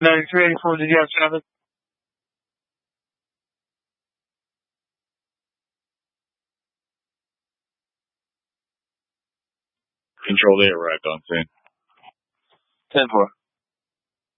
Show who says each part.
Speaker 1: 9384, did you have traffic?
Speaker 2: Control, they arrived on scene.
Speaker 1: 10-4.